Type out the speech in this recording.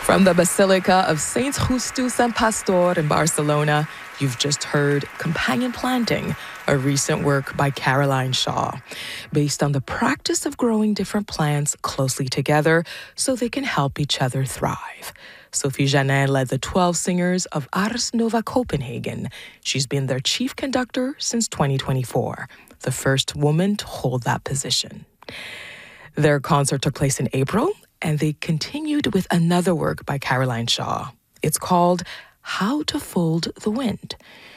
From the Basilica of Saint Justus and Pastor in Barcelona, you've just heard Companion Planting, a recent work by Caroline Shaw, based on the practice of growing different plants closely together so they can help each other thrive. Sophie Janin led the 12 singers of Ars Nova Copenhagen. She's been their chief conductor since 2024, the first woman to hold that position. Their concert took place in April, and they continued with another work by Caroline Shaw. It's called How to Fold the Wind.